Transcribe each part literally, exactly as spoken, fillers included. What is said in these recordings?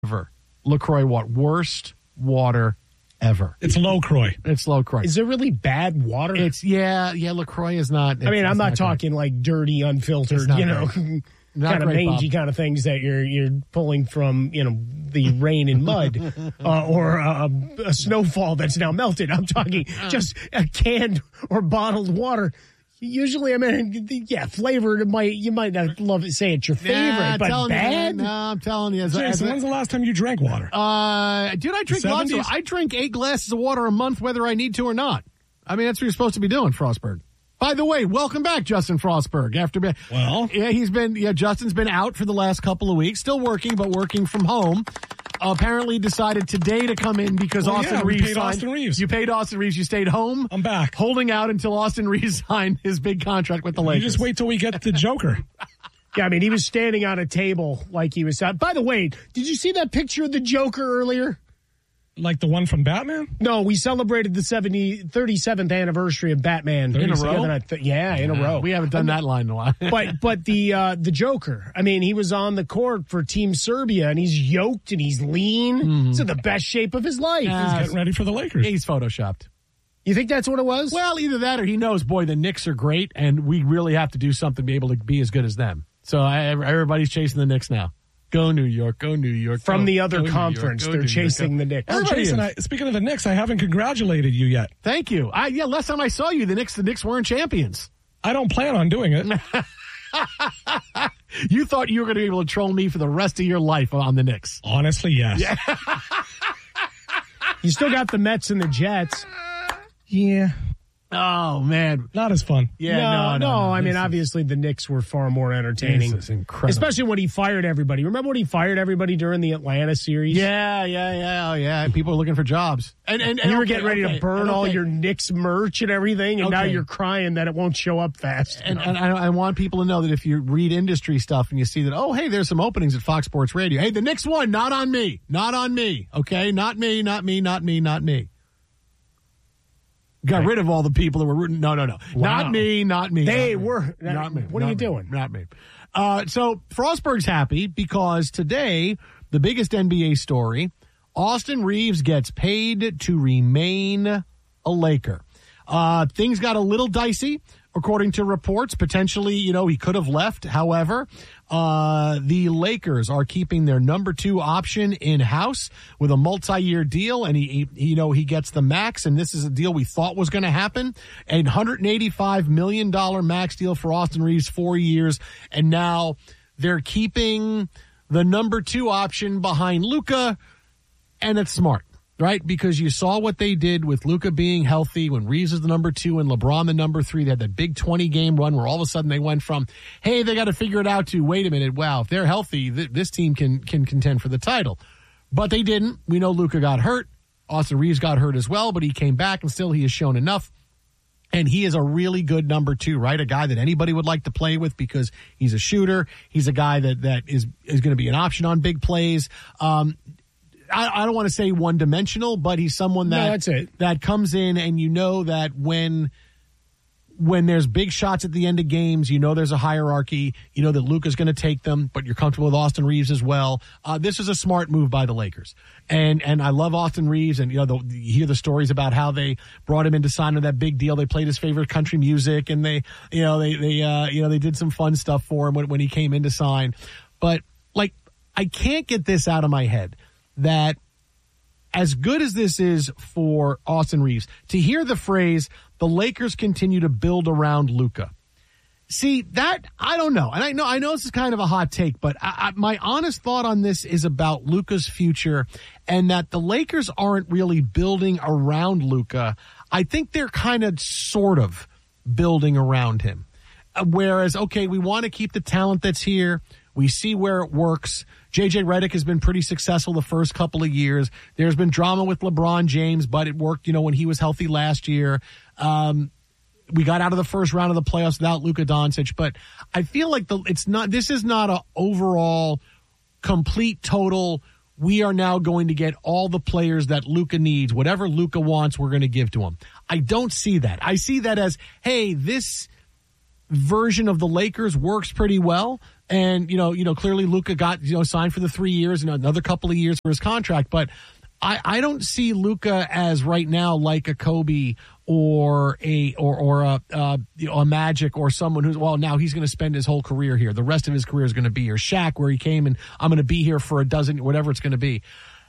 ever. LaCroix, what? Worst water ever. It's LaCroix. It's LaCroix. Is there really bad water? It's, yeah, yeah, LaCroix is not. I mean, I'm not, not talking great. like dirty, unfiltered, not you know, great. kind of great, mangy Bob. kind of things that you're you're pulling from, you know, the rain and mud uh, or a, a snowfall that's now melted. I'm talking just a canned or bottled water. Usually, I mean, yeah, flavored. It might you might not love it, say it's your favorite, Nah, but telling bad. You, no, I'm telling you. As, Jason, as, when's the last time you drank water? Uh, dude, I drink lots of. seventies? I drink eight glasses of water a month, whether I need to or not. I mean, that's what you're supposed to be doing, Frostberg. By the way, welcome back, Justin Frostberg. After being, Well, yeah, he's been. Yeah, Justin's been out for the last couple of weeks, still working, but working from home. Apparently, decided today to come in because Well, Austin yeah, we Reeves paid signed. Austin Reeves. You paid Austin Reeves. You stayed home. I'm back. Holding out until Austin Reeves signed his big contract with the You Lakers. just wait till we get the Joker. Yeah, I mean, he was standing on a table like he was out. By the way, did you see that picture of the Joker earlier? Like the one from Batman? No, we celebrated the seventy, thirty-seventh anniversary of Batman. In a the row? other night. Yeah, in a row. We haven't done that line in a while. but but the uh, the Joker, I mean, he was on the court for Team Serbia, and he's yoked and he's lean. Mm-hmm. He's in the best shape of his life. Yeah. He's getting ready for the Lakers. He's photoshopped. You think that's what it was? Well, either that or he knows, boy, the Knicks are great, and we really have to do something to be able to be as good as them. So I, everybody's chasing the Knicks now. Go New York, go New York. From go, the other go New York, conference, go they're New York, chasing go. the Knicks. Well, Everybody Jason, is. I, speaking of the Knicks, I haven't congratulated you yet. Thank you. I, yeah, last time I saw you, the Knicks, the Knicks weren't champions. I don't plan on doing it. You thought you were going to be able to troll me for the rest of your life on the Knicks. Honestly, yes. Yeah. You still got the Mets and the Jets. Oh, man. Not as fun. Yeah, no, no, no. no, I mean, This is- obviously the Knicks were far more entertaining. This is incredible. Especially when he fired everybody. Remember when he fired everybody during the Atlanta series? Yeah, yeah, yeah, oh, yeah. People are looking for jobs. And, and, and You were okay, getting ready okay, to burn and all okay. your Knicks merch and everything, and now Okay. you're crying that it won't show up fast. And, and I, I want people to know that if you read industry stuff and you see that, oh, hey, there's some openings at Fox Sports Radio. Hey, the Knicks won. Not on me. Not on me. Okay? Not me, not me, not me, not me. Got Right. rid of all the people that were rooting. No, no, no. Wow. Not me, not me. They not me. were- Not me. what are not you me, doing? Not me. Uh, so Frostberg's happy because today, the biggest N B A story, Austin Reeves gets paid to remain a Laker. Uh, things got a little dicey, according to reports. Potentially, you know, he could have left. However, uh, the Lakers are keeping their number two option in-house with a multi-year deal, and he, he, you know, he gets the max, and this is a deal we thought was going to happen. A one hundred eighty-five million dollars max deal for Austin Reeves, four years, and now they're keeping the number two option behind Luka, and it's smart. Right? Because you saw what they did with Luka being healthy when Reeves was the number two and LeBron the number three. They had that big twenty game run where all of a sudden they went from, hey, they got to figure it out to, wait a minute, wow, if they're healthy, th- this team can can contend for the title. But they didn't. We know Luka got hurt. Austin Reeves got hurt as well, but he came back and still he has shown enough. And he is a really good number two, right? A guy that anybody would like to play with because he's a shooter. He's a guy that, that is, is going to be an option on big plays. Um, I, I don't want to say one dimensional, but he's someone that No, that's it. that comes in and you know that when when there's big shots at the end of games, you know there's a hierarchy. You know that Luka's going to take them, but you're comfortable with Austin Reeves as well. Uh, this is a smart move by the Lakers, and and I love Austin Reeves. And you know the, you hear the stories about how they brought him in to sign on that big deal. They played his favorite country music, and they you know they they uh, you know they did some fun stuff for him when when he came in to sign. But like I can't get this out of my head that as good as this is for Austin Reeves, to hear the phrase, the Lakers continue to build around Luka. See, that, I don't know. And I know I know this is kind of a hot take, but I, I, my honest thought on this is about Luka's future and that the Lakers aren't really building around Luka. I think they're kind of sort of building around him. Uh, whereas, okay, we want to keep the talent that's here. We see where it works. J J Redick has been pretty successful the first couple of years. There's been drama with LeBron James, but it worked, you know, when he was healthy last year. Um, we got out of the first round of the playoffs without Luka Doncic, but I feel like the it's not. This is not a overall complete total. We are now going to get all the players that Luka needs. Whatever Luka wants, we're going to give to him. I don't see that. I see that as, hey, this version of the Lakers works pretty well. And, you know, you know, clearly Luka got, you know, signed for the three years and another couple of years for his contract. But I, I don't see Luka as right now like a Kobe or a or or a, uh, you know, a Magic or someone who's, well, now he's going to spend his whole career here. The rest of his career is going to be here. Shaq, where he came and I'm going to be here for a dozen, whatever it's going to be.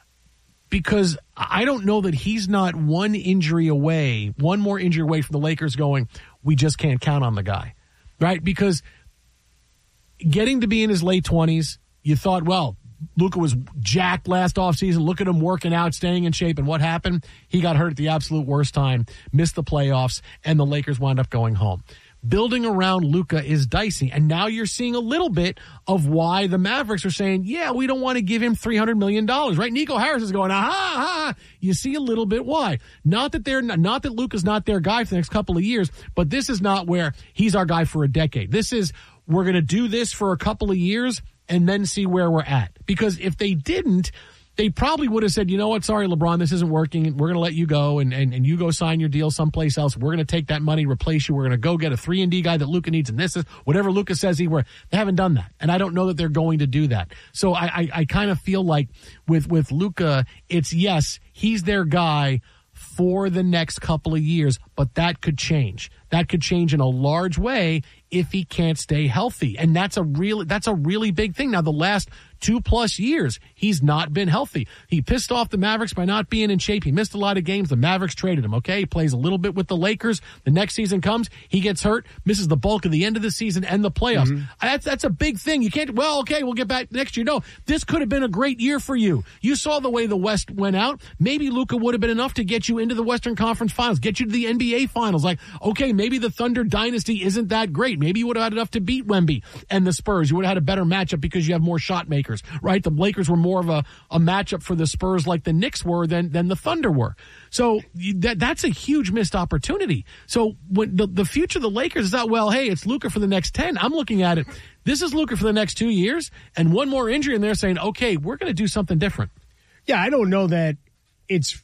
Because I don't know that he's not one injury away, one more injury away from the Lakers going, we just can't count on the guy, right? Because getting to be in his late twenties, you thought, well, Luka was jacked last offseason. Look at him working out, staying in shape. And what happened? He got hurt at the absolute worst time, missed the playoffs, and the Lakers wound up going home. Building around Luka is dicey. And now you're seeing a little bit of why the Mavericks are saying, yeah, we don't want to give him three hundred million dollars, right? Nico Harris is going, aha, aha. You see a little bit why. Not that they're not, not that Luka's not their guy for the next couple of years, but this is not where he's our guy for a decade. This is, we're going to do this for a couple of years and then see where we're at. Because if they didn't, they probably would have said, you know what, sorry, LeBron, this isn't working. We're going to let you go, and, and, and you go sign your deal someplace else. We're going to take that money, replace you. We're going to go get a three and D guy that Luka needs, and this is whatever Luka says he were. They haven't done that, and I don't know that they're going to do that. So I, I, I kind of feel like with, with Luka, it's, yes, he's their guy for the next couple of years, but that could change. That could change in a large way if he can't stay healthy. And that's a really, that's a really big thing. Now, the last two plus years, he's not been healthy. He pissed off the Mavericks by not being in shape. He missed a lot of games. The Mavericks traded him, okay? He plays a little bit with the Lakers. The next season comes, he gets hurt, misses the bulk of the end of the season and the playoffs. Mm-hmm. That's, that's a big thing. You can't, well, okay, we'll get back next year. No, this could have been a great year for you. You saw the way the West went out. Maybe Luka would have been enough to get you into the Western Conference Finals, get you to the N B A Finals. Like, okay, maybe the Thunder dynasty isn't that great. Maybe you would have had enough to beat Wemby and the Spurs. You would have had a better matchup because you have more shot makers, right? The Lakers were more of a, a matchup for the Spurs like the Knicks were than, than the Thunder were. So that that's a huge missed opportunity. So when the, the future of the Lakers is not, well, hey, it's Luka for the next ten. I'm looking at it. This is Luka for the next two years and one more injury, and they're saying, okay, we're going to do something different. Yeah, I don't know that it's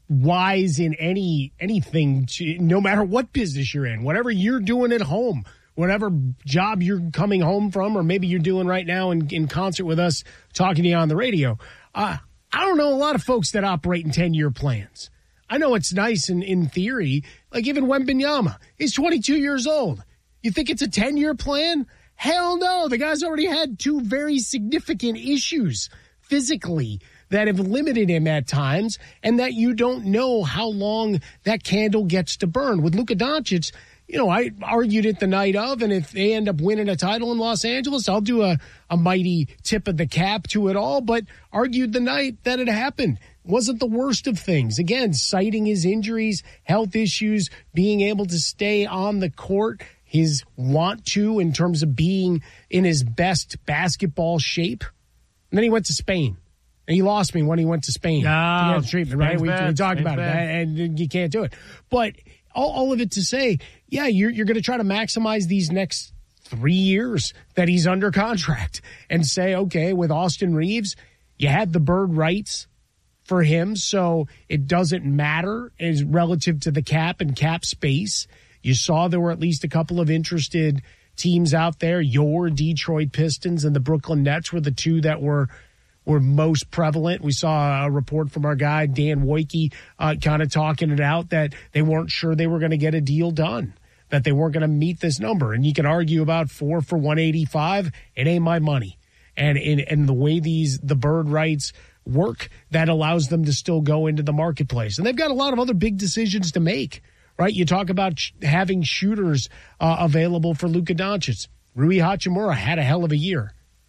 wise in any anything, to, no matter what business you're in, whatever you're doing at home, whatever job you're coming home from, or maybe you're doing right now in, in concert with us talking to you on the radio. Uh, I don't know a lot of folks that operate in ten-year plans. I know it's nice in, in theory, like even Wembanyama. He's twenty-two years old. You think it's a ten-year plan? Hell no. The guy's already had two very significant issues physically that have limited him at times, and that you don't know how long that candle gets to burn. With Luka Doncic, you know, I argued it the night of, and if they end up winning a title in Los Angeles, I'll do a, a mighty tip of the cap to it all, but argued the night that it happened. Wasn't the worst of things. Again, citing his injuries, health issues, being able to stay on the court, his want to in terms of being in his best basketball shape. And then he went to Spain. And he lost me when he went to Spain no, to get treatment, right? We, we talked Spain's about bad. it, and you can't do it. But all, all of it to say, yeah, you're, you're going to try to maximize these next three years that he's under contract and say, okay, with Austin Reeves, you had the bird rights for him, so it doesn't matter as relative to the cap and cap space. You saw there were at least a couple of interested teams out there. Your Detroit Pistons and the Brooklyn Nets were the two that were were most prevalent. We saw a report from our guy, Dan Wojcicki, uh, kind of talking it out that they weren't sure they were going to get a deal done, that they weren't going to meet this number. And you can argue about four for one eighty-five. It ain't my money. And in and the way these the bird rights work, that allows them to still go into the marketplace. And they've got a lot of other big decisions to make, right? You talk about sh- having shooters uh, available for Luka Doncic. Rui Hachimura had a hell of a year.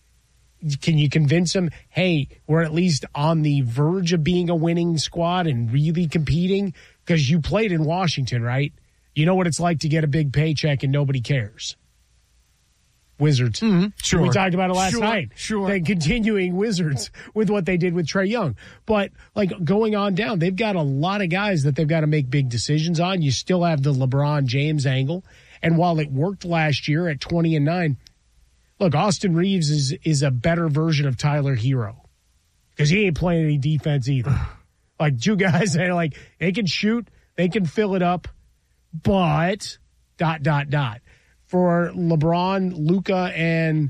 Can you convince him, hey, we're at least on the verge of being a winning squad and really competing? Because you played in Washington, right? You know what it's like to get a big paycheck and nobody cares. Wizards. Mm-hmm. Sure. We talked about it last sure. night. Sure. Then continuing Wizards with what they did with Trae Young. But, like, going on down, they've got a lot of guys that they've got to make big decisions on. You still have the LeBron James angle. And while it worked last year at twenty and nine, look, Austin Reeves is is a better version of Tyler Hero because he ain't playing any defense either. Like, two guys that are like, they can shoot, they can fill it up, but dot, dot, dot. For LeBron, Luka, and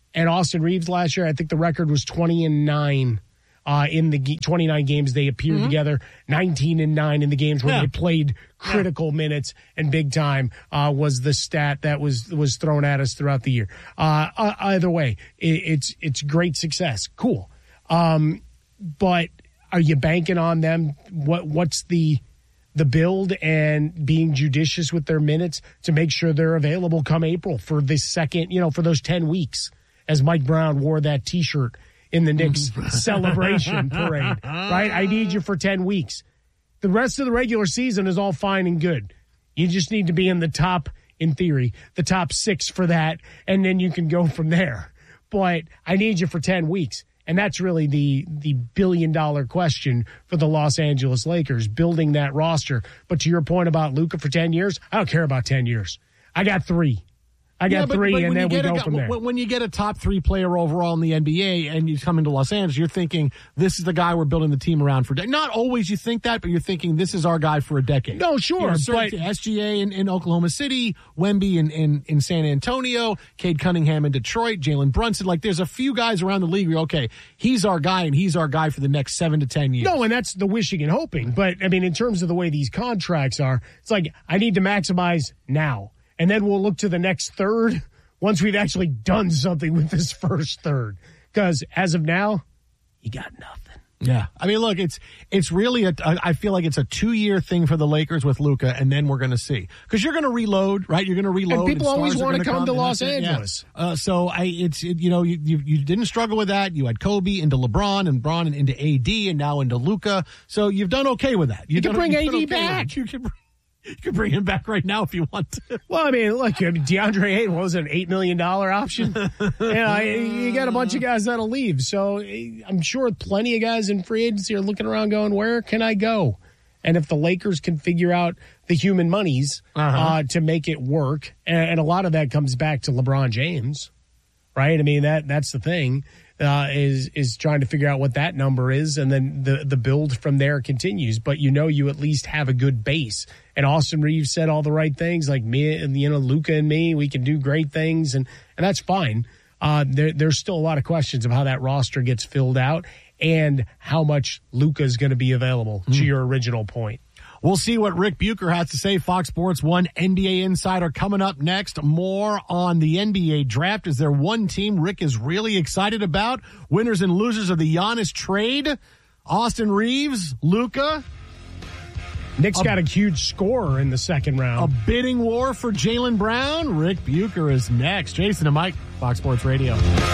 and Austin Reeves last year, I think the record was twenty and nine uh, in the twenty-nine games they appeared mm-hmm. together, nineteen and nine in the games where yeah. they played critical yeah. minutes and big time uh, was the stat that was was thrown at us throughout the year. Uh, uh, either way, it, it's it's great success. Cool. Um, but are you banking on them? What what's the the build and being judicious with their minutes to make sure they're available come April for this second, you know, for those ten weeks, as Mike Brown wore that T-shirt in the Knicks celebration parade, right? I need you for ten weeks. The rest of the regular season is all fine and good. You just need to be in the top, in theory, the top six for that, and then you can go from there. But I need you for ten weeks. And that's really the the billion-dollar question for the Los Angeles Lakers, building that roster. But to your point about Luka for ten years, I don't care about ten years. I got three. I got yeah, but, three, but and then we go a, from there. When you get a top three player overall in the N B A and you come into Los Angeles, you're thinking, this is the guy we're building the team around for. De- Not always you think that, but you're thinking, this is our guy for a decade. No, sure. You know, but S G A in, in Oklahoma City, Wemby in, in, in San Antonio, Cade Cunningham in Detroit, Jalen Brunson. Like, there's a few guys around the league where, okay, he's our guy, and he's our guy for the next seven to ten years. No, and that's the wishing and hoping. But, I mean, in terms of the way these contracts are, it's like, I need to maximize now. And then we'll look to the next third once we've actually done something with this first third. Because as of now, you got nothing. Yeah. I mean, look, it's it's really, a, I feel like it's a two-year thing for the Lakers with Luka, and then we're going to see. Because you're going to reload, right? You're going to reload. And people and always want to come, come to Los Angeles. Yeah. Uh, so, I, it's it, you know, you, you you didn't struggle with that. You had Kobe into LeBron, and Bron into A D, and now into Luka. So you've done okay with that. You've you can done, bring A D okay back. You can bring You can bring him back right now if you want to. Well, I mean, look, DeAndre Ayton was an eight million dollars option. You know, you got a bunch of guys that'll leave. So I'm sure plenty of guys in free agency are looking around going, where can I go? And if the Lakers can figure out the human monies uh-huh. uh, to make it work, and, and a lot of that comes back to LeBron James, right? I mean, that that's the thing. Uh, is is trying to figure out what that number is, and then the the build from there continues. But you know, you at least have a good base. And Austin Reeves said all the right things, like me and you know Luka and me, we can do great things, and and that's fine. Uh, there there's still a lot of questions of how that roster gets filled out and how much Luka is going to be available. Mm. To your original point. We'll see what Rick Bucher has to say. Fox Sports one N B A Insider coming up next. More on the N B A draft. Is there one team Rick is really excited about? Winners and losers of the Giannis trade. Austin Reeves, Luka. Nick's a, got a huge scorer in the second round. A bidding war for Jaylen Brown. Rick Bucher is next. Jason and Mike, Fox Sports Radio.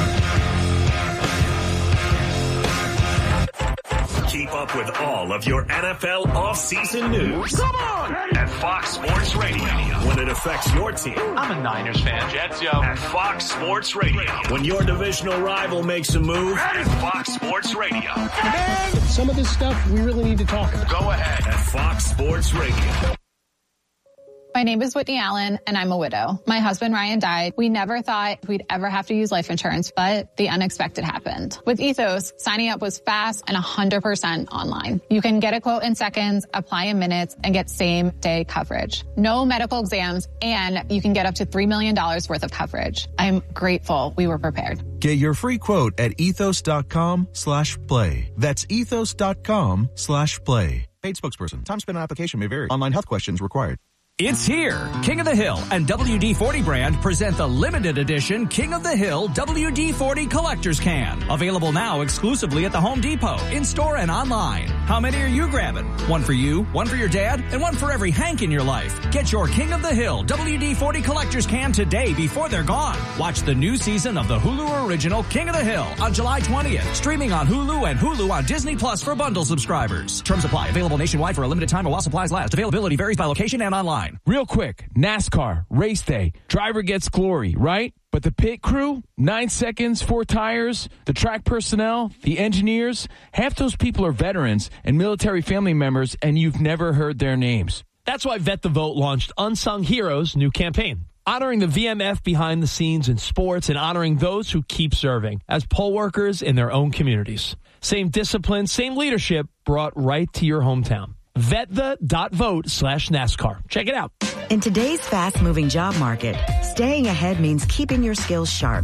Keep up with all of your N F L offseason news. Come on! At Fox Sports Radio. When it affects your team. I'm a Niners fan. Jets, yo. At Fox Sports Radio. When your divisional rival makes a move. At Fox Sports Radio. And some of this stuff we really need to talk about. Go ahead. At Fox Sports Radio. My name is Whitney Allen, and I'm a widow. My husband, Ryan, died. We never thought we'd ever have to use life insurance, but the unexpected happened. With Ethos, signing up was fast and one hundred percent online. You can get a quote in seconds, apply in minutes, and get same-day coverage. No medical exams, and you can get up to three million dollars worth of coverage. I'm grateful we were prepared. Get your free quote at ethos.com slash play. That's ethos.com slash play. Paid spokesperson. Time spent on application may vary. Online health questions required. It's here. King of the Hill and W D forty brand present the limited edition King of the Hill W D forty Collector's Can. Available now exclusively at the Home Depot, in-store and online. How many are you grabbing? One for you, one for your dad, and one for every Hank in your life. Get your King of the Hill W D forty Collector's Can today before they're gone. Watch the new season of the Hulu original King of the Hill on July twentieth. Streaming on Hulu and Hulu on Disney Plus for bundle subscribers. Terms apply. Available nationwide for a limited time while supplies last. Availability varies by location and online. Real quick, NASCAR, race day, driver gets glory, right? But the pit crew, nine seconds, four tires, the track personnel, the engineers, half those people are veterans and military family members, and you've never heard their names. That's why Vet the Vote launched Unsung Heroes' new campaign, honoring the V M F behind the scenes in sports and honoring those who keep serving as poll workers in their own communities. Same discipline, same leadership brought right to your hometown. Vetthe.vote slash NASCAR. Check it out. In today's fast-moving job market, staying ahead means keeping your skills sharp.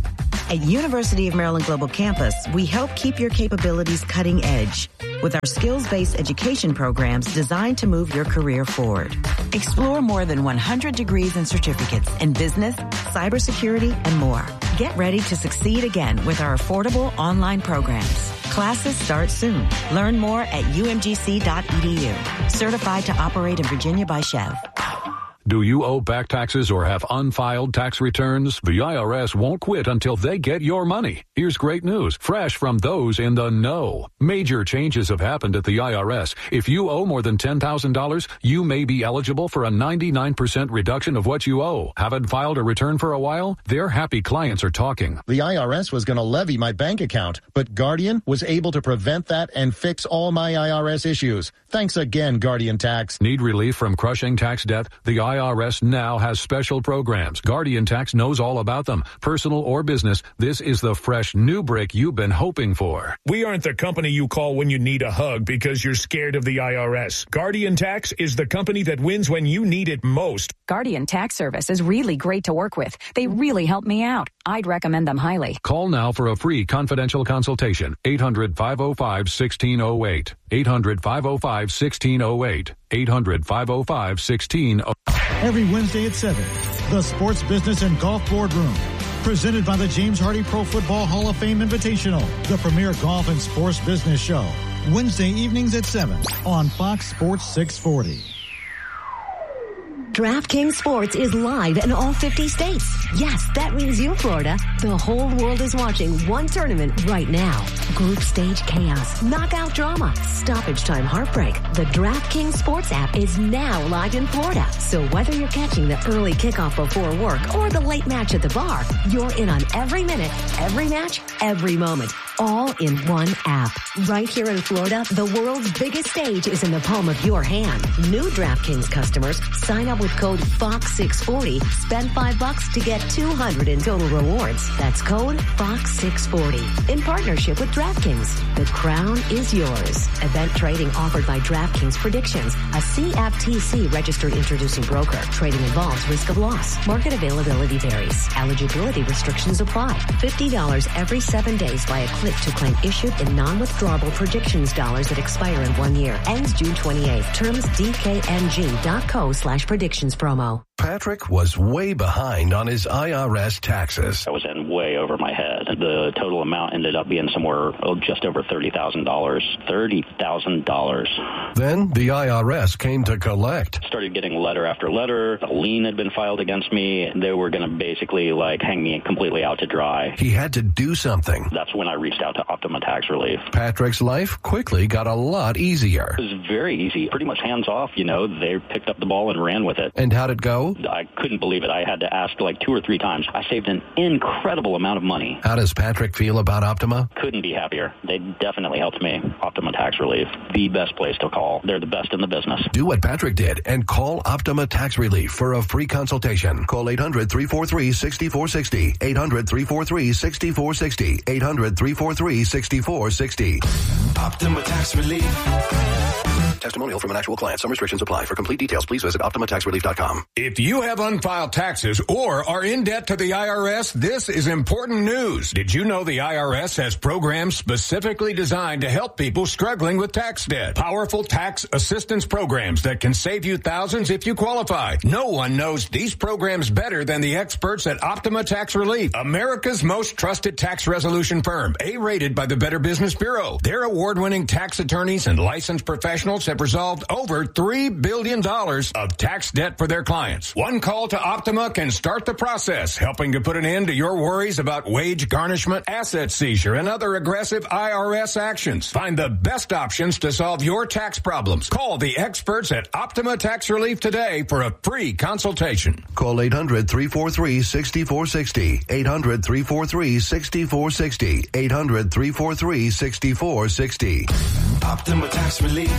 At University of Maryland Global Campus, we help keep your capabilities cutting edge with our skills-based education programs designed to move your career forward. Explore more than one hundred degrees and certificates in business, cybersecurity, and more. Get ready to succeed again with our affordable online programs. Classes start soon. Learn more at U M G C dot E D U. Certified to operate in Virginia by Chev. Do you owe back taxes or have unfiled tax returns? The I R S won't quit until they get your money. Here's great news, fresh from those in the know. Major changes have happened at the I R S. If you owe more than ten thousand dollars, you may be eligible for a ninety-nine percent reduction of what you owe. Haven't filed a return for a while? Their happy clients are talking. The I R S was going to levy my bank account, but Guardian was able to prevent that and fix all my I R S issues. Thanks again, Guardian Tax. Need relief from crushing tax debt? The I R S now has special programs. Guardian Tax knows all about them. Personal or business, this is the fresh new brick you've been hoping for. We aren't the company you call when you need a hug because you're scared of the I R S. Guardian Tax is the company that wins when you need it most. Guardian Tax Service is really great to work with. They really helped me out. I'd recommend them highly. Call now for a free confidential consultation. eight hundred, five oh five, one six oh eight. eight hundred, five oh five, one six oh eight. eight hundred, five oh five, one six oh eight. Every Wednesday at seven, the Sports Business and Golf Boardroom. Presented by the James Hardy Pro Football Hall of Fame Invitational, the premier golf and sports business show. Wednesday evenings at seven on Fox Sports six forty. DraftKings Sports is live in all fifty states. Yes, that means you, Florida. The whole world is watching one tournament right now. Group stage chaos, knockout drama, stoppage time heartbreak. The DraftKings Sports app is now live in Florida. So whether you're catching the early kickoff before work or the late match at the bar, you're in on every minute, every match, every moment. All in one app. Right here in Florida, the world's biggest stage is in the palm of your hand. New DraftKings customers sign up with code Fox six forty. Spend five bucks to get two hundred in total rewards. That's code Fox six forty. In partnership with DraftKings, the crown is yours. Event trading offered by DraftKings Predictions, a C F T C registered introducing broker. Trading involves risk of loss. Market availability varies. Eligibility restrictions apply. fifty dollars every seven days via click to claim issued in non-withdrawable predictions dollars that expire in one year. Ends June twenty-eighth. Terms D K N G dot co slash predictions promo. Patrick was way behind on his I R S taxes. I was in way over my head. The total amount ended up being somewhere oh, just over thirty thousand dollars. thirty thousand dollars. Then the I R S came to collect. Started getting letter after letter. A lien had been filed against me. They were going to basically like hang me completely out to dry. He had to do something. That's when I reached out to Optima Tax Relief. Patrick's life quickly got a lot easier. It was very easy. Pretty much hands off, you know. They picked up the ball and ran with it. And how'd it go? I couldn't believe it. I had to ask like two or three times. I saved an incredible amount of money. How does Patrick feel about Optima? Couldn't be happier. They definitely helped me. Optima Tax Relief, the best place to call. They're the best in the business. Do what Patrick did and call Optima Tax Relief for a free consultation. Call eight hundred, three four three, six four six zero. eight hundred, three four three, six four six zero. eight hundred, three four three, six four six zero. Optima Tax Relief. Testimonial from an actual client. Some restrictions apply. For complete details, please visit optima tax relief dot com. If you have unfiled taxes or are in debt to the I R S, this is important news. Did you know the I R S has programs specifically designed to help people struggling with tax debt? Powerful tax assistance programs that can save you thousands if you qualify. No one knows these programs better than the experts at Optima Tax Relief, America's most trusted tax resolution firm, A-rated by the Better Business Bureau. Their award-winning tax attorneys and licensed professionals have resolved over three billion dollars of tax debt for their clients. One call to Optima can start the process, helping to put an end to your worries about wage garnishment, asset seizure, and other aggressive I R S actions. Find the best options to solve your tax problems. Call the experts at Optima Tax Relief today for a free consultation. Call eight hundred, three four three, six four six zero. eight hundred, three four three, six four six zero. eight hundred, three four three, six four six zero. Optima Tax Relief.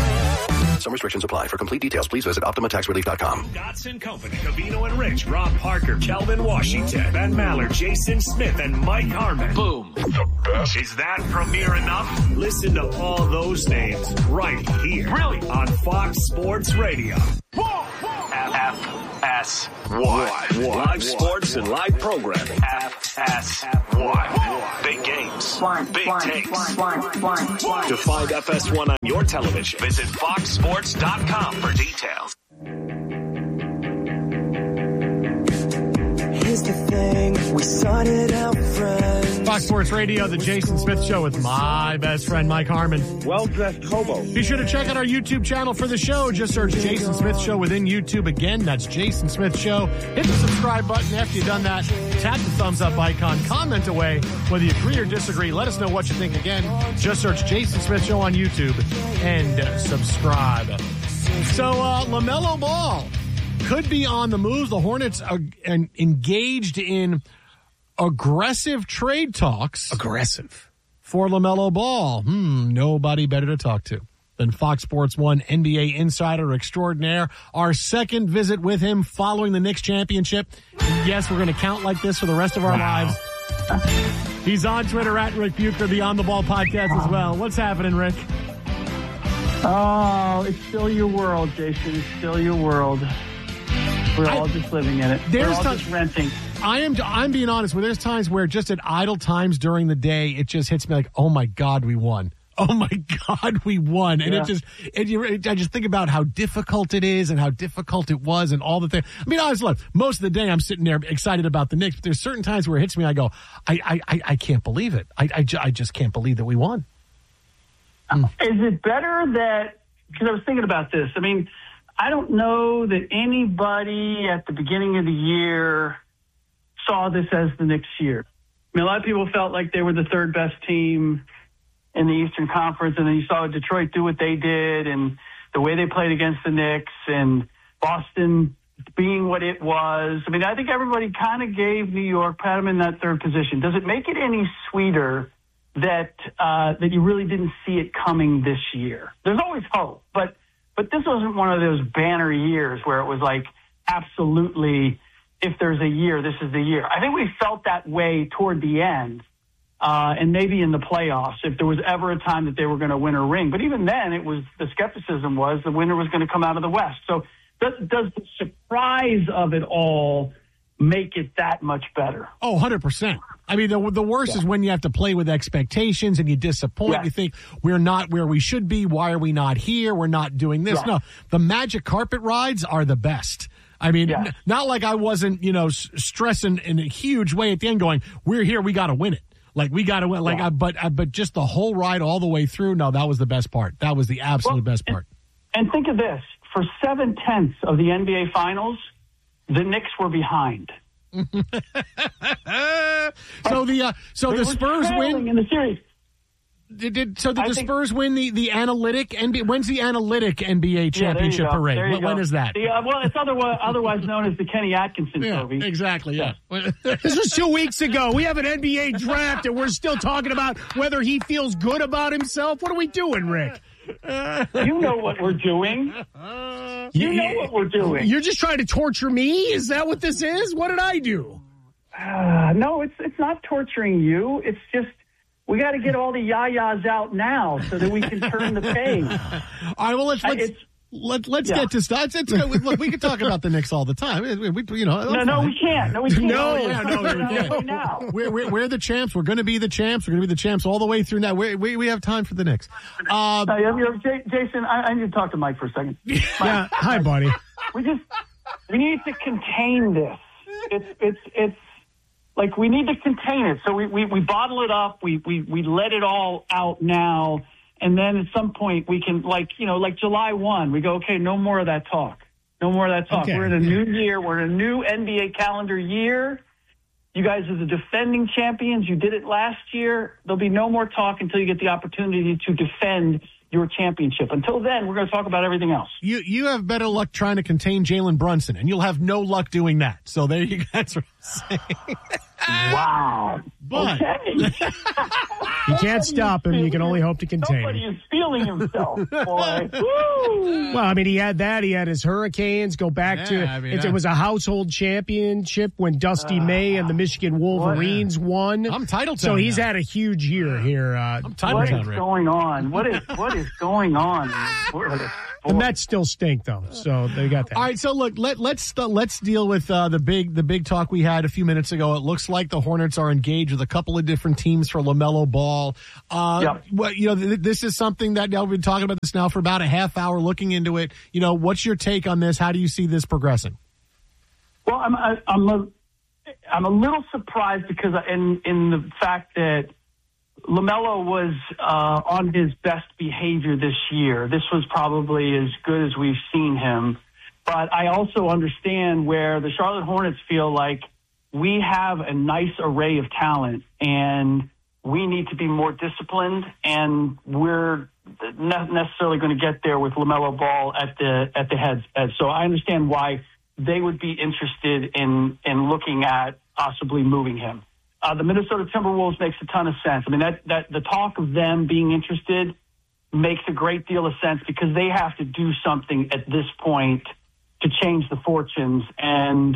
Some restrictions apply. For complete details, please visit optima tax relief dot com. Dotson Company, Covino and Rich, Rob Parker, Kelvin Washington, Ben Maller, Jason Smith, and Mike Harmon. Boom. The best. Is that premier enough? Listen to all those names right here. Really? On Fox Sports Radio. F F S one. Live sports and live programming. F S one. Big games. Big takes. To find F S one on your television, visit fox sports dot com for details. Here's the thing, we started out friends. Fox Sports Radio, the Jason Smith Show with my best friend, Mike Harmon. Well-dressed hobo. Be sure to check out our YouTube channel for the show. Just search Jason Smith Show within YouTube. Again, that's Jason Smith Show. Hit the subscribe button after you've done that. Tap the thumbs up icon. Comment away whether you agree or disagree. Let us know what you think. Again, just search Jason Smith Show on YouTube and uh, subscribe. So, uh, LaMelo Ball could be on the move. The Hornets are engaged in aggressive trade talks. Aggressive. For LaMelo Ball. Hmm, nobody better to talk to than Fox Sports one N B A insider extraordinaire. Our second visit with him following the Knicks championship. Yes, we're going to count like this for the rest of our wow. lives. He's on Twitter at Rick Bucher, the On the Ball podcast as well. What's happening, Rick? Oh, it's still your world, Jason. It's still your world. We're I, all just living in it. We're all t- just renting. I am. I'm being honest. Where there's times where just at idle times during the day, it just hits me like, "Oh my God, we won! Oh my God, we won!" And yeah. it just, it, it, I just think about how difficult it is and how difficult it was and all the things. I mean, honestly, look, most of the day I'm sitting there excited about the Knicks, but there's certain times where it hits me. I go, I, I, I, I can't believe it. I, I, I just can't believe that we won. Mm. Is it better that? Because I was thinking about this. I mean, I don't know that anybody at the beginning of the year saw this as the Knicks year. I mean, a lot of people felt like they were the third best team in the Eastern Conference, and then you saw Detroit do what they did and the way they played against the Knicks and Boston being what it was. I mean, I think everybody kind of gave New York, pat them in that third position. Does it make it any sweeter that uh, that you really didn't see it coming this year? There's always hope, but but this wasn't one of those banner years where it was like absolutely, if there's a year, this is the year. I think we felt that way toward the end, uh, and maybe in the playoffs, if there was ever a time that they were going to win a ring. But even then, it was the skepticism was the winner was going to come out of the West. So does, does the surprise of it all make it that much better? Oh, one hundred percent. I mean, the, the worst yeah. is when you have to play with expectations and you disappoint. Yeah. You think, we're not where we should be. Why are we not here? We're not doing this. Yeah. No, the magic carpet rides are the best. I mean, yeah. n- not like I wasn't, you know, s- stressing in a huge way at the end going, we're here, we got to win it. Like, we got to win. Like, yeah. I, but I, but just the whole ride all the way through, no, that was the best part. That was the absolute well, best part. And, and think of this. For seven-tenths of the N B A Finals, the Knicks were behind. so the uh, so the Spurs win in the series. Did, did so? Did I the Spurs win the, the analytic N B A? When's the analytic N B A championship yeah, parade? When, when is that? The, uh, well, it's otherwise otherwise known as the Kenny Atkinson yeah, Trophy. Exactly. Yeah. This was two weeks ago. We have an N B A draft, and we're still talking about whether he feels good about himself. What are we doing, Rick? You know what we're doing. You know what we're doing. You're just trying to torture me? Is that what this is? What did I do? Uh, no, it's it's not torturing you. It's just we got to get all the yayas out now so that we can turn the page. All right, well, let's let's let, let's yeah. get to stuff. It's, it's, look, we can talk about the Knicks all the time. We, we, you know, no, no, we can't. No, we can't. No, yeah, no, we can't. Now. We're, we're, we're the champs. We're going to be the champs. We're going to be the champs all the way through now. We we, we have time for the Knicks. Uh, uh, you know, Jason, I, I need to talk to Mike for a second. Mike, yeah, hi, buddy. We just we need to contain this. It's it's it's like we need to contain it. So we, we, we bottle it up. We, we we let it all out now. And then at some point we can, like, you know, like July first, we go, okay, no more of that talk. No more of that talk. Okay. We're in a new year. We're in a new N B A calendar year. You guys are the defending champions. You did it last year. There'll be no more talk until you get the opportunity to defend your championship. Until then, we're going to talk about everything else. You you have better luck trying to contain Jalen Brunson, and you'll have no luck doing that. So there you go. That's what I'm saying. Wow. But okay. You can't stop him. You can only hope to contain Somebody him. is feeling himself, boy. Woo! Well, I mean, he had that. He had his Hurricanes go back yeah, to I mean, it, I, it was a household championship when Dusty uh, May and the Michigan Wolverines what, won. I'm titled. So he's now. had a huge year here. Uh, I'm titled. What is going on? What is what is going on? The Mets still stink, though, so they got that. All right, so look, let, let's let's deal with uh, the big the big talk we had a few minutes ago. It looks like the Hornets are engaged with a couple of different teams for LaMelo Ball. Uh, Yep. Well, you know, th- this is something that now we've been talking about this now for about a half hour, looking into it. You know, what's your take on this? How do you see this progressing? Well, I'm I, I'm a I'm a little surprised because in in the fact that LaMelo was uh, on his best behavior this year. This was probably as good as we've seen him. But I also understand where the Charlotte Hornets feel like we have a nice array of talent and we need to be more disciplined, and we're not necessarily going to get there with LaMelo Ball at the at the head. So I understand why they would be interested in in looking at possibly moving him. Uh, the Minnesota Timberwolves makes a ton of sense. I mean, that, that the talk of them being interested makes a great deal of sense because they have to do something at this point to change the fortunes. And,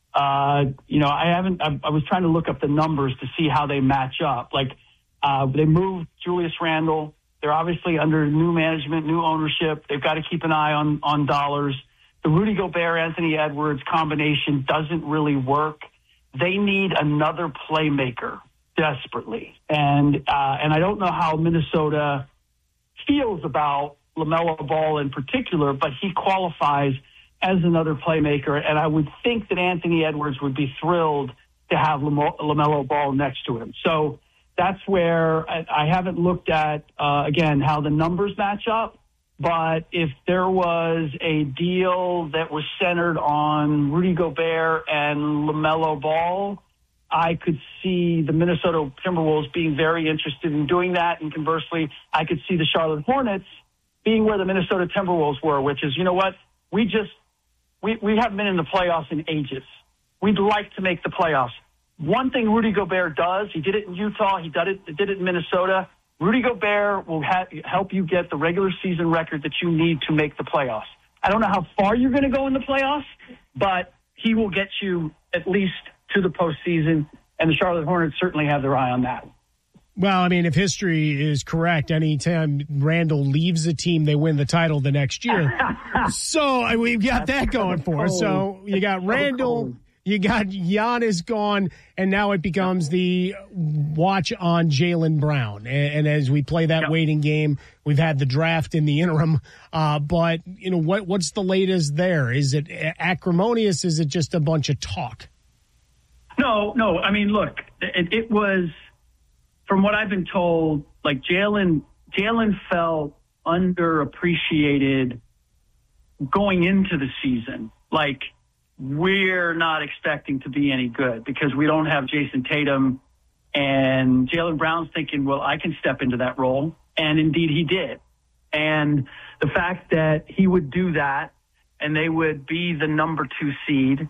uh, you know, I haven't, I, I was trying to look up the numbers to see how they match up. Like, uh, they moved Julius Randle. They're obviously under new management, new ownership. They've got to keep an eye on, on dollars. The Rudy Gobert, Anthony Edwards combination doesn't really work. They need another playmaker desperately. And uh, and I don't know how Minnesota feels about LaMelo Ball in particular, but he qualifies as another playmaker. And I would think that Anthony Edwards would be thrilled to have Lam- LaMelo Ball next to him. So that's where I, I haven't looked at, uh, again, how the numbers match up. But if there was a deal that was centered on Rudy Gobert and LaMelo Ball, I could see the Minnesota Timberwolves being very interested in doing that. And conversely, I could see the Charlotte Hornets being where the Minnesota Timberwolves were, which is, you know what, we just, we, we haven't been in the playoffs in ages. We'd like to make the playoffs. One thing Rudy Gobert does, he did it in Utah, he did it, did it in Minnesota. Rudy Gobert will ha- help you get the regular season record that you need to make the playoffs. I don't know how far you're going to go in the playoffs, but he will get you at least to the postseason, and the Charlotte Hornets certainly have their eye on that. Well, I mean, if history is correct, anytime Randall leaves a team, they win the title the next year. So I mean, we've got that going for us. So you got Randall. You got Giannis gone, and now it becomes the watch on Jaylen Brown. And, and as we play that yep. waiting game, we've had the draft in the interim. Uh, but, you know, what what's the latest there? Is it acrimonious? Is it just a bunch of talk? No, no. I mean, look, it, it was, from what I've been told, like Jaylen, Jaylen felt underappreciated going into the season. Like, we're not expecting to be any good because we don't have Jason Tatum, and Jaylen Brown's thinking, well, I can step into that role. And indeed he did. And the fact that he would do that and they would be the number two seed,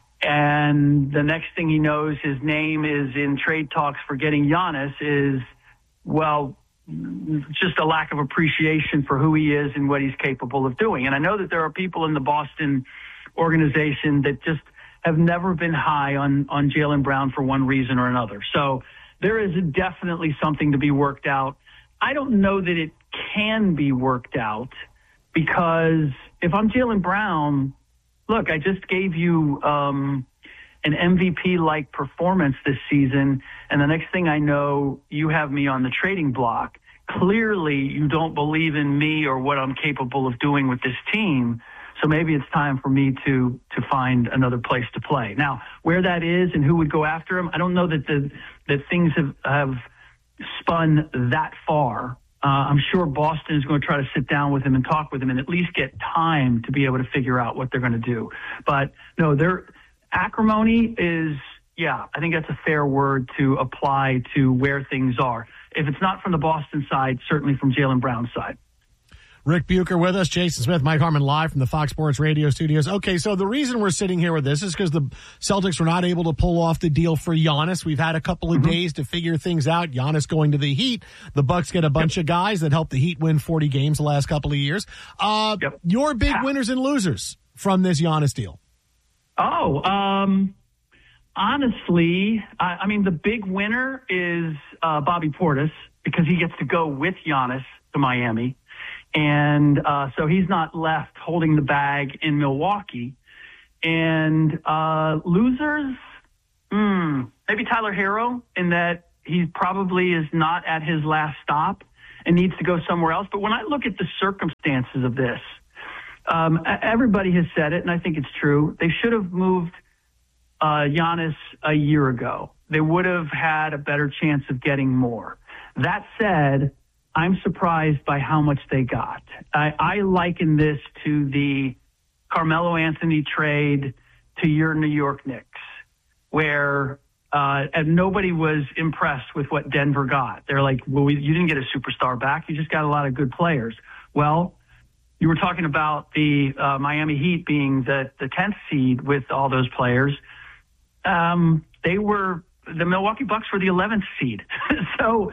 and the next thing he knows, his name is in trade talks for getting Giannis, is, well, just a lack of appreciation for who he is and what he's capable of doing. And I know that there are people in the Boston organization that just have never been high on, on Jaylen Brown for one reason or another. So there is definitely something to be worked out. I don't know that it can be worked out because if I'm Jaylen Brown, look, I just gave you um, an M V P-like performance this season, and the next thing I know, you have me on the trading block. Clearly, you don't believe in me or what I'm capable of doing with this team. So maybe it's time for me to to find another place to play. Now, where that is and who would go after him, I don't know that the that things have, have spun that far. Uh, I'm sure Boston is going to try to sit down with him and talk with him and at least get time to be able to figure out what they're going to do. But no, their acrimony is, yeah, I think that's a fair word to apply to where things are. If it's not from the Boston side, certainly from Jaylen Brown's side. Rick Bucher with us, Jason Smith, Mike Harmon live from the Fox Sports Radio studios. Okay, so the reason we're sitting here with this is because the Celtics were not able to pull off the deal for Giannis. We've had a couple of mm-hmm. days to figure things out. Giannis going to the Heat. The Bucks get a bunch yep. of guys that helped the Heat win forty games the last couple of years. Uh, yep. Your big winners and losers from this Giannis deal? Oh, um, honestly, I, I mean, the big winner is uh, Bobby Portis because he gets to go with Giannis to Miami. And uh, so he's not left holding the bag in Milwaukee. And uh, losers, mm, maybe Tyler Hero, in that he probably is not at his last stop and needs to go somewhere else. But when I look at the circumstances of this, um, everybody has said it, and I think it's true. They should have moved uh, Giannis a year ago. They would have had a better chance of getting more. That said, I'm surprised by how much they got. I, I liken this to the Carmelo Anthony trade to your New York Knicks, where uh, and nobody was impressed with what Denver got. They're like, well, we, you didn't get a superstar back. You just got a lot of good players. Well, you were talking about the uh, Miami Heat being the, the tenth seed with all those players. Um, they were the Milwaukee Bucks were the eleventh seed. So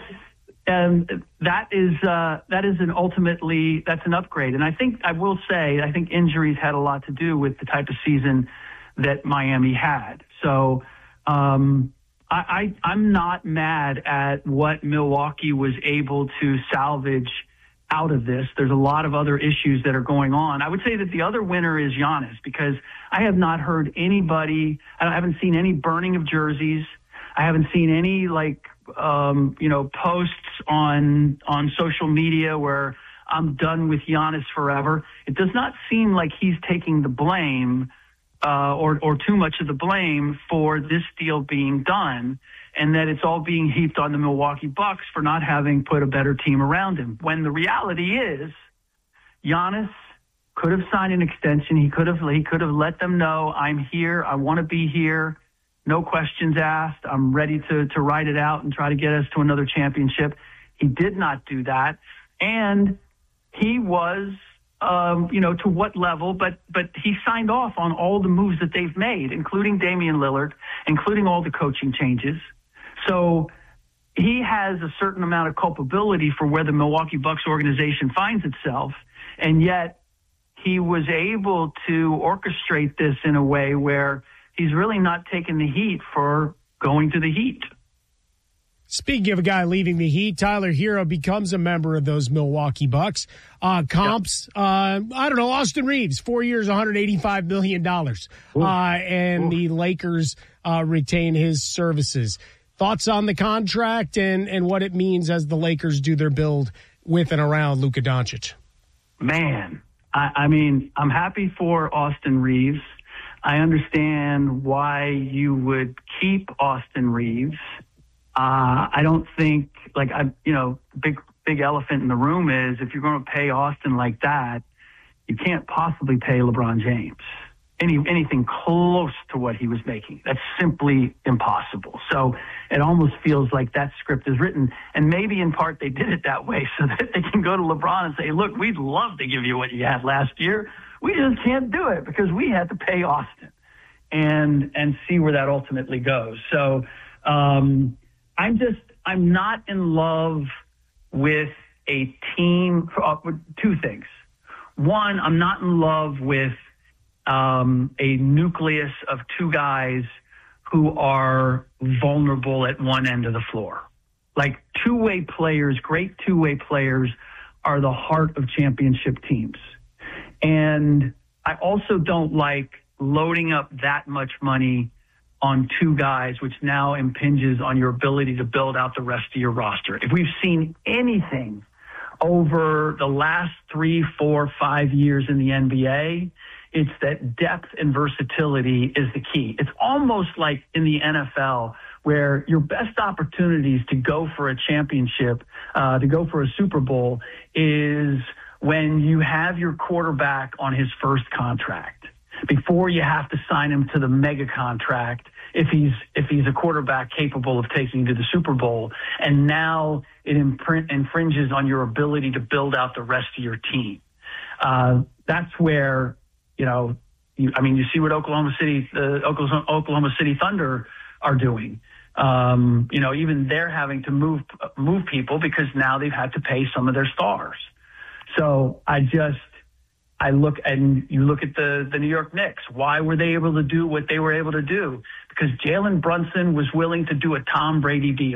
um, that is uh, that is an ultimately that's an upgrade. And I think I will say I think injuries had a lot to do with the type of season that Miami had. So um, I, I I'm not mad at what Milwaukee was able to salvage out of this. There's a lot of other issues that are going on. I would say that the other winner is Giannis, because I have not heard anybody, I haven't seen any burning of jerseys. I haven't seen any like, um, you know, posts on, on social media where I'm done with Giannis forever. It does not seem like he's taking the blame, uh, or, or too much of the blame for this deal being done, and that it's all being heaped on the Milwaukee Bucks for not having put a better team around him. When the reality is, Giannis could have signed an extension. He could have he could have let them know, I'm here, I want to be here, no questions asked. I'm ready to to ride it out and try to get us to another championship. He did not do that, and he was, um, you know, to what level? But but he signed off on all the moves that they've made, including Damian Lillard, including all the coaching changes. So he has a certain amount of culpability for where the Milwaukee Bucks organization finds itself, and yet he was able to orchestrate this in a way where he's really not taking the heat for going to the Heat. Speaking of a guy leaving the Heat, Tyler Hero becomes a member of those Milwaukee Bucks. Uh, comps, yep. uh, I don't know, Austin Reeves, four years, one hundred eighty-five million dollars. Uh, and Ooh. the Lakers uh, retain his services. Thoughts on the contract and, and what it means as the Lakers do their build with and around Luka Doncic? Man, I, I mean, I'm happy for Austin Reeves. I understand why you would keep Austin Reeves. Uh, I don't think, like, I, you know, big, big elephant in the room is if you're going to pay Austin like that, you can't possibly pay LeBron James any anything close to what he was making. That's simply impossible. So it almost feels like that script is written, and maybe in part they did it that way so that they can go to LeBron and say, look, we'd love to give you what you had last year. We just can't do it because we had to pay Austin, and and see where that ultimately goes. So um, I'm just, I'm not in love with a team for uh, two things. One, I'm not in love with um, a nucleus of two guys who are vulnerable at one end of the floor. Like two-way players, great two-way players are the heart of championship teams. And I also don't like loading up that much money on two guys, which now impinges on your ability to build out the rest of your roster. If we've seen anything over the last three, four, five years in the N B A, it's that depth and versatility is the key. It's almost like in the N F L where your best opportunities to go for a championship, uh, to go for a Super Bowl is when you have your quarterback on his first contract, before you have to sign him to the mega contract if he's if he's a quarterback capable of taking you to the Super Bowl. And now it imprint, infringes on your ability to build out the rest of your team. Uh, that's where, you know, you, I mean, you see what Oklahoma City, the Oklahoma, Oklahoma City Thunder are doing. Um, you know, even they're having to move move people because now they've had to pay some of their stars. So I just, I look and you look at the, the New York Knicks. Why were they able to do what they were able to do? Because Jalen Brunson was willing to do a Tom Brady deal.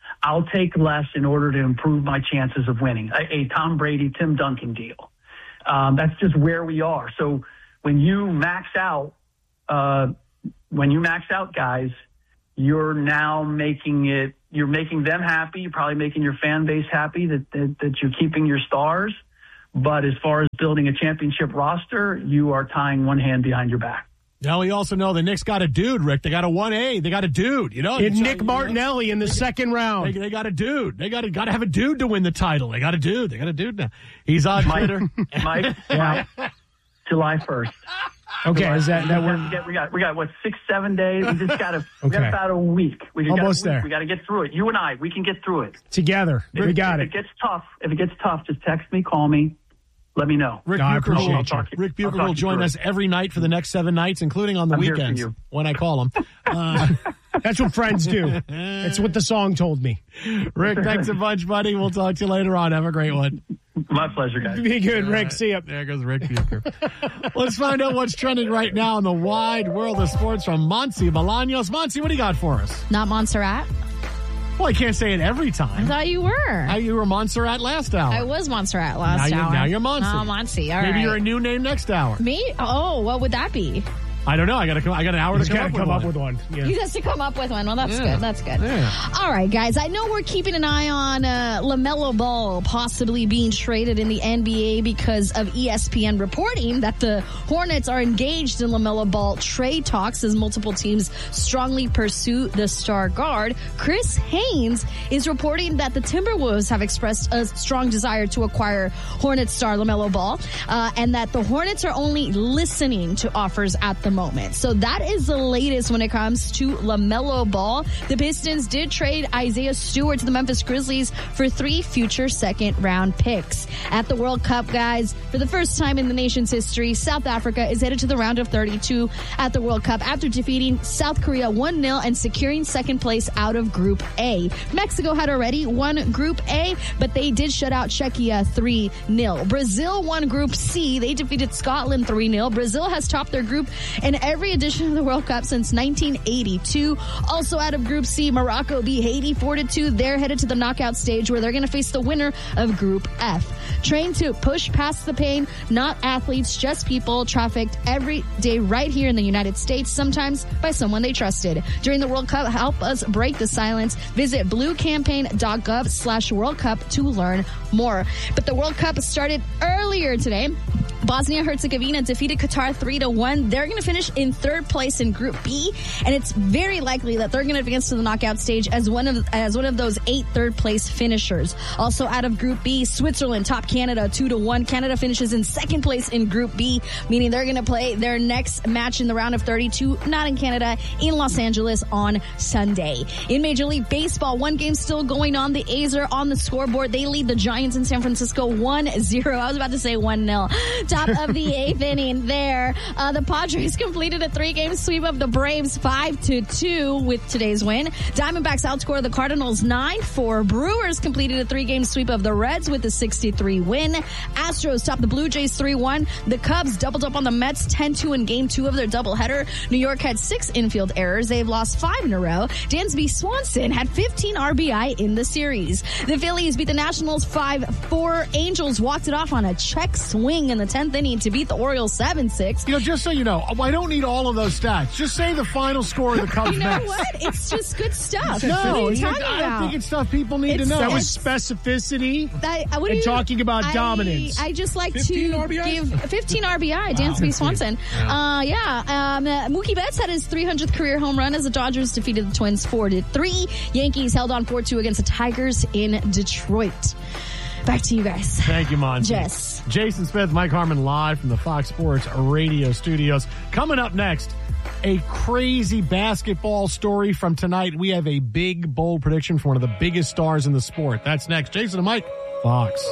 I'll take less in order to improve my chances of winning. A, a Tom Brady, Tim Duncan deal. Um, that's just where we are. So when you max out, uh, when you max out guys, you're now making it, you're making them happy. You're probably making your fan base happy that, that, that you're keeping your stars. But as far as building a championship roster, you are tying one hand behind your back. Now we also know the Knicks got a dude, Rick. They got a one A. They got a dude. You know, and Nick Martinelli you know? in the second round. They, they got a dude. They got to got to have a dude to win the title. They got a dude. They got a dude now. He's on Mike, Twitter. Mike, yeah. July first. Okay, July, is that that we one? got, we got we got what six seven days. We just got to. We Okay. got about a week. We just Almost got a week. there. We got to get through it. You and I, we can get through it Together. If, We got if it. If it gets tough, if it gets tough, just text me, call me. Let me know. Rick No, I Bucher, will, appreciate you. Rick Bucher I'll talk will you join through us it. every night for the next seven nights, including on the I'm here for weekends you. when I call him. Uh, That's what friends do. That's what the song told me. Rick, thanks a bunch, buddy. We'll talk to you later on. Have a great one. My pleasure, guys. Be good, Rick. See ya. There goes Rick Bucher. Let's find out what's trending right now in the wide world of sports from Monty Bolaños. Monty, what do you got for us? Not Montserrat. Well, I can't say it every I time. thought you were. How you were Montserrat last hour. I was Montserrat last now hour. You're, now you're Monty. Oh, Monty. All Maybe right. you're a new name next hour. Me? Oh, what would that be? I don't know. I got to come. I got an hour He's to come, got to up, come with up one. with one. Yeah. He has to come up with one. Well, that's Yeah. good. That's good. Yeah. All right, guys. I know we're keeping an eye on uh, LaMelo Ball possibly being traded in the N B A because of E S P N reporting that the Hornets are engaged in LaMelo Ball trade talks as multiple teams strongly pursue the star guard. Chris Haynes is reporting that the Timberwolves have expressed a strong desire to acquire Hornets star LaMelo Ball uh, and that the Hornets are only listening to offers at the moment. So that That is the latest when it comes to LaMelo Ball. The Pistons did trade Isaiah Stewart to the Memphis Grizzlies for three future second-round picks. At the World Cup, guys, for the first time in the nation's history, South Africa is headed to the round of thirty-two at the World Cup after defeating South Korea one nil and securing second place out of Group A. Mexico had already won Group A, but they did shut out Czechia three nil. Brazil won Group C. They defeated Scotland three nil. Brazil has topped their group in every edition of the World Cup since nineteen eighty-two. Also out of Group C, Morocco beat Haiti four to two. They're headed to the knockout stage where they're going to face the winner of Group F. Trained to push past the pain, not athletes, just people trafficked every day right here in the United States, sometimes by someone they trusted. During the World Cup, help us break the silence. Visit bluecampaign.gov slash World Cup to learn more. But the World Cup started earlier today. Bosnia-Herzegovina defeated Qatar three to one. They're going to finish in third place in Group B, and it's very likely that they're going to advance to the knockout stage as one of as one of those eight third place finishers. Also out of Group B, Switzerland topped Canada two to one. Canada finishes in second place in Group B, meaning they're going to play their next match in the round of thirty-two, not in Canada, in Los Angeles on Sunday. In Major League Baseball, one game still going on. The A's are on the scoreboard. They lead the Giants in San Francisco one zero. I was about to say one nil. Top of the eighth inning there. Uh, the Padres completed a three-game sweep of the Braves five to two with today's win. Diamondbacks outscored the Cardinals nine four. Brewers completed a three-game sweep of the Reds with a six to three win. Astros topped the Blue Jays three one. The Cubs doubled up on the Mets ten two in game two of their doubleheader. New York had six infield errors. They've lost five in a row. Dansby Swanson had fifteen R B I in the series. The Phillies beat the Nationals five four. Angels walked it off on a check swing in the tenth inning to beat the Orioles seven six. You know, just so you know, I don't need all of those stats. Just say the final score of the Cubs. You know Mets. what? It's just good stuff. No, what are you you- talking I about? don't think it's stuff people need It's- to know. That was specificity That, uh, what and do you- talking about I, dominance. I just like fifteen to R B Is? give fifteen R B I. Dansby Swanson. Yeah. Uh, yeah. Um, uh, Mookie Betts had his three hundredth career home run as the Dodgers defeated the Twins four to three. Yankees held on four two against the Tigers in Detroit. Back to you guys. Thank you, Monty. Jess. Jason Smith, Mike Harmon live from the Fox Sports radio studios. Coming up next, a crazy basketball story from tonight. We have a big, bold prediction for one of the biggest stars in the sport. That's next. Jason and Mike, Fox.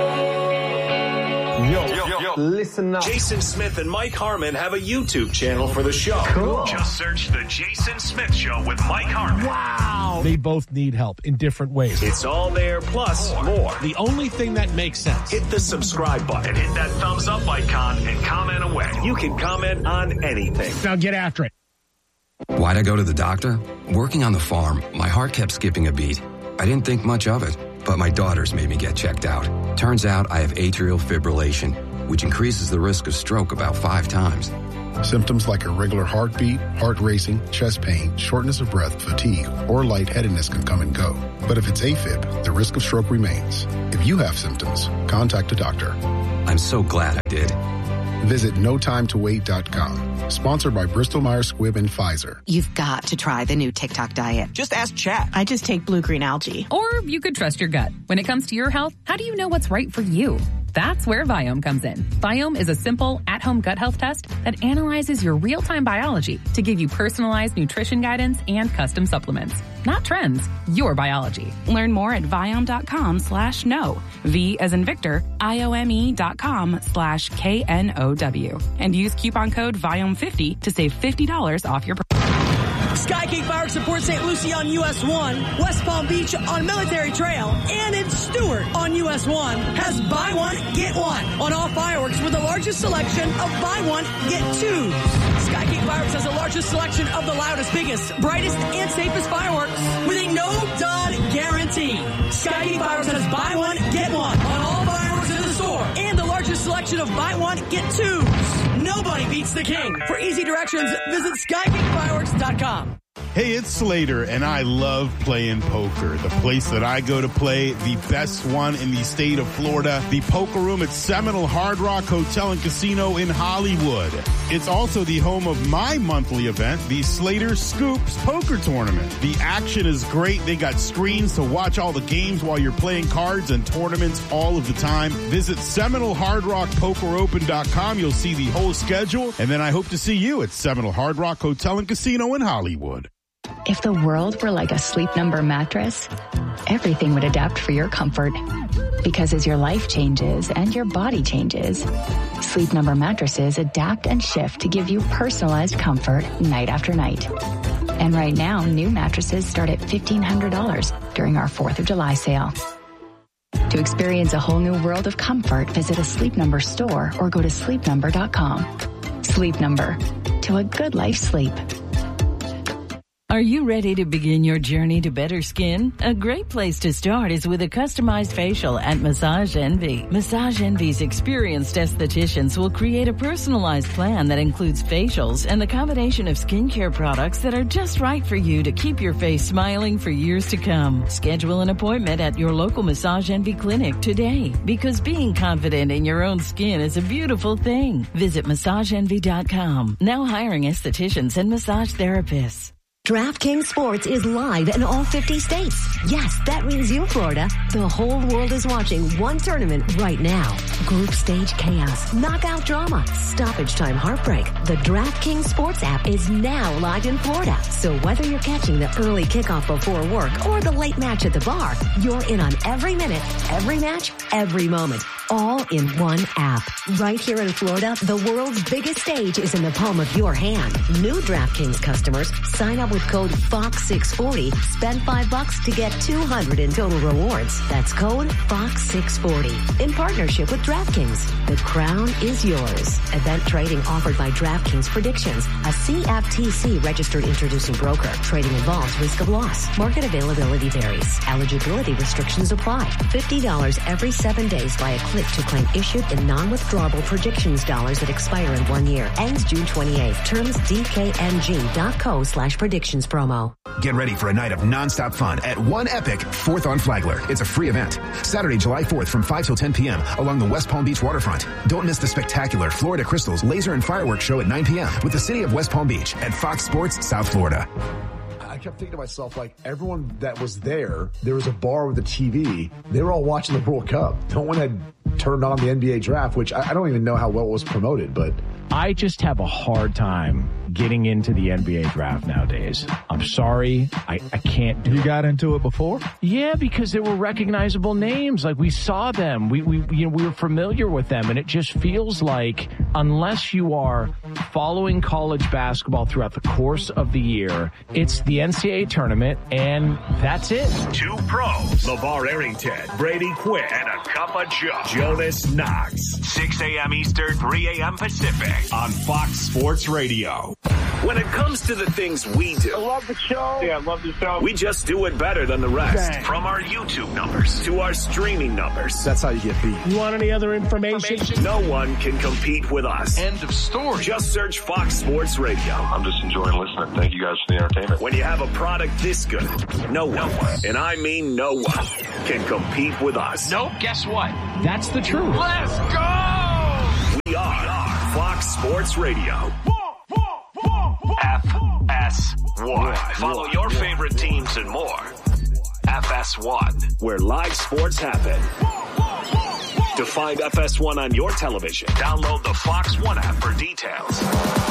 Yo, yo, yo, listen up. Jason Smith and Mike Harmon have a YouTube channel for the show. Cool. Just search The Jason Smith Show with Mike Harmon. Wow. They both need help in different ways. It's all there, plus more. The only thing that makes sense. Hit the subscribe button, hit that thumbs up icon, and comment away. You can comment on anything. Now get after it. Why'd I go to the doctor? Working on the farm, my heart kept skipping a beat. I didn't think much of it, but my daughters made me get checked out. Turns out I have atrial fibrillation, which increases the risk of stroke about five times. Symptoms like irregular heartbeat, heart racing, chest pain, shortness of breath, fatigue, or lightheadedness can come and go. But if it's AFib, the risk of stroke remains. If you have symptoms, contact a doctor. I'm so glad I did. Visit no time to wait dot com. Sponsored by Bristol Myers Squibb and Pfizer. You've got to try the new TikTok diet. Just ask Chat. I just take blue-green algae. Or you could trust your gut. When it comes to your health, how do you know what's right for you? That's where Viome comes in. Viome is a simple, at-home gut health test that analyzes your real-time biology to give you personalized nutrition guidance and custom supplements. Not trends, your biology. Learn more at Viome.com slash no. V as in Victor, I-O-M-E dot com slash K N O W. And use coupon code Viome fifty to save fifty dollars off your purchase. Sky King Fireworks in Port Saint Lucie on U S one, West Palm Beach on Military Trail, and in Stewart on U S one has buy one, get one on all fireworks with the largest selection of buy one, get two. Sky King Fireworks has the largest selection of the loudest, biggest, brightest, and safest fireworks with a no-dud guarantee. Sky King Fireworks has buy one, get one on all fireworks in the store, and the largest selection of buy one, get twos. Nobody beats the king. For easy directions, visit sky king fireworks dot com. Hey, it's Slater, and I love playing poker. The place that I go to play, the best one in the state of Florida, the Poker Room at Seminole Hard Rock Hotel and Casino in Hollywood. It's also the home of my monthly event, the Slater Scoops Poker Tournament. The action is great. They got screens to watch all the games while you're playing cards and tournaments all of the time. Visit Seminole Hard Rock Poker Open dot com. You'll see the whole schedule, and then I hope to see you at Seminole Hard Rock Hotel and Casino in Hollywood. If the world were like a Sleep Number mattress, everything would adapt for your comfort. Because as your life changes and your body changes, Sleep Number mattresses adapt and shift to give you personalized comfort night after night. And right now, new mattresses start at fifteen hundred dollars during our fourth of July sale. To experience a whole new world of comfort, visit a Sleep Number store or go to sleep number dot com. Sleep Number. To a good life sleep. Are you ready to begin your journey to better skin? A great place to start is with a customized facial at Massage Envy. Massage Envy's experienced estheticians will create a personalized plan that includes facials and the combination of skincare products that are just right for you to keep your face smiling for years to come. Schedule an appointment at your local Massage Envy clinic today, because being confident in your own skin is a beautiful thing. Visit massage envy dot com. Now hiring estheticians and massage therapists. DraftKings Sports is live in all fifty states. Yes, that means you, Florida. The whole world is watching one tournament right now. Group stage chaos, knockout drama, stoppage time heartbreak. The DraftKings Sports app is now live in Florida. So whether you're catching the early kickoff before work or the late match at the bar, you're in on every minute, every match, every moment. All in one app. Right here in Florida, the world's biggest stage is in the palm of your hand. New DraftKings customers, sign up with code Fox six forty. Spend five bucks to get two hundred in total rewards. That's code Fox six forty. In partnership with DraftKings, the crown is yours. Event trading offered by DraftKings Predictions, a C F T C registered introducing broker. Trading involves risk of loss. Market availability varies. Eligibility restrictions apply. fifty dollars every seven days via click to claim issued and non-withdrawable predictions dollars that expire in one year. Ends June twenty-eighth. Terms D K N G dot co slash predictions promo. Get ready for a night of nonstop fun at One Epic fourth on Flagler. It's a free event. Saturday, July fourth from five till ten p.m. along the West Palm Beach waterfront. Don't miss the spectacular Florida Crystals Laser and Fireworks Show at nine p.m. with the city of West Palm Beach at Fox Sports South Florida. I kept thinking to myself, like, everyone that was there, there was a bar with a T V. They were all watching the World Cup. No one had turned on the N B A draft, which I, I don't even know how well it was promoted, but I just have a hard time getting into the N B A draft nowadays. I'm sorry. I, I can't do it. You got into it before? Yeah, because there were recognizable names. Like, we saw them. We, we, you know, we were familiar with them. And it just feels like unless you are following college basketball throughout the course of the year, it's the N C double A tournament, and that's it. Two pros, LeVar Arrington, Brady Quinn, and a cup of Joe, Jonas Knox. six a.m. Eastern, three a.m. Pacific on Fox Sports Radio. When it comes to the things we do, I love the show. Yeah, I love the show. we just do it better than the rest. Dang. From our YouTube numbers to our streaming numbers. That's how you get beat. You want any other information? No one can compete with us. End of story. Just search Fox Sports Radio. I'm just enjoying listening. Thank you guys for the entertainment. When you have a product this good, no one, and I mean no one, can compete with us. Nope, guess what? That's the truth. Let's go! We are Fox Sports Radio. F S one. Follow your favorite teams and more. F S one, where live sports happen. To find F S one on your television, download the Fox One app for details.